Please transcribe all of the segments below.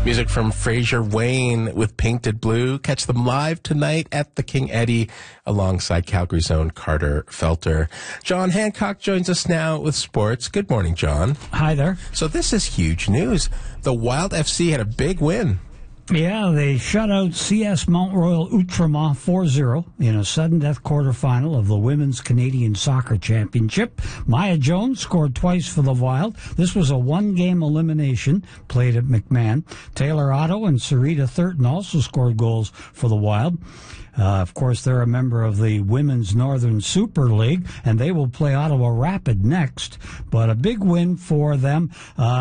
Music from Fraser Wayne with Painted Blue. Catch them live tonight at the King Eddie alongside Calgary's own Carter Felter. John Hancock joins us now with sports. Good morning, John. Hi there. So this is huge news. The Wild FC had a big win. Yeah, they shut out CS Mount Royal Outremer 4-0 in a sudden death quarterfinal of the Women's Canadian Soccer Championship. Maya Jones scored twice for the Wild. This was a one-game elimination played at McMahon. Taylor Otto and Sarita Thurton also scored goals for the Wild. Of course, they're a member of the Women's Northern Super League, and they will play Ottawa Rapid next. But a big win for them.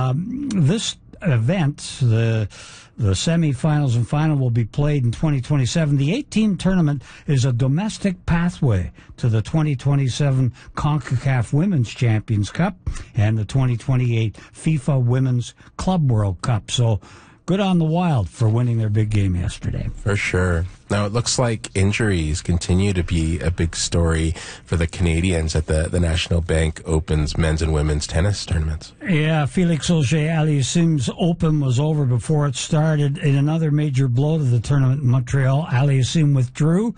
This event, the semifinals and final, will be played in 2027. The 8-team tournament is a domestic pathway to the 2027 CONCACAF Women's Champions Cup and the 2028 FIFA Women's Club World Cup. So good on the Wild for winning their big game yesterday. For sure. Now, it looks like injuries continue to be a big story for the Canadians at the National Bank Open's men's and women's tennis tournaments. Yeah, Felix Auger-Aliassime's Open was over before it started. In another major blow to the tournament in Montreal, Aliassime withdrew.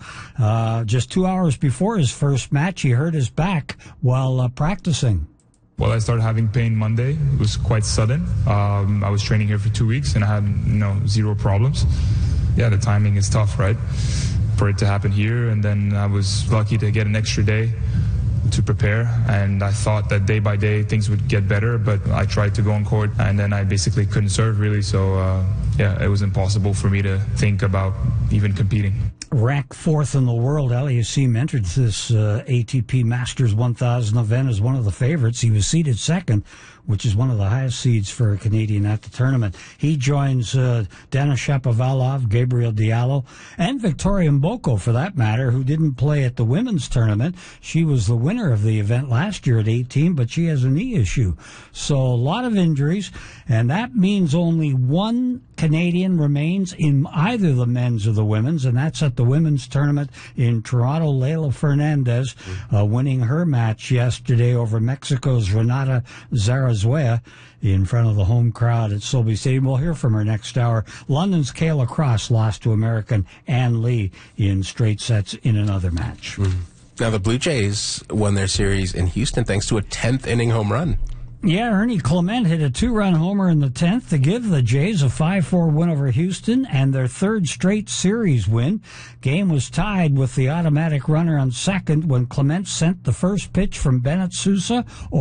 Just 2 hours before his first match, he hurt his back while practicing. Well, I started having pain Monday. It was quite sudden. I was training here for 2 weeks and I had, zero problems. Yeah, the timing is tough, right? For it to happen here, and then I was lucky to get an extra day to prepare, and I thought that day by day things would get better, but I tried to go on court and then I basically couldn't serve really, so it was impossible for me to think about even competing. Ranked fourth in the world, Aliassime entered this ATP Masters 1000 event as one of the favorites. He was seeded second, which is one of the highest seeds for a Canadian at the tournament. He joins Denis Shapovalov, Gabriel Diallo, and Victoria Mboko, for that matter, who didn't play at the women's tournament. She was the winner of the event last year at 18, but she has a knee issue. So a lot of injuries, and that means only one Canadian remains in either the men's or the women's, and that's at the women's tournament in Toronto. Leylah Fernandez winning her match yesterday over Mexico's Renata Zarazua in front of the home crowd at Solby Stadium. We'll hear from her next hour. London's Kayla Cross lost to American Ann Lee in straight sets in another match. Now, the Blue Jays won their series in Houston thanks to a 10th inning home run. Yeah, Ernie Clement hit a 2-run homer in the 10th to give the Jays a 5-4 win over Houston and their third straight series win. Game was tied with the automatic runner on second when Clement sent the first pitch from Bennett Sousa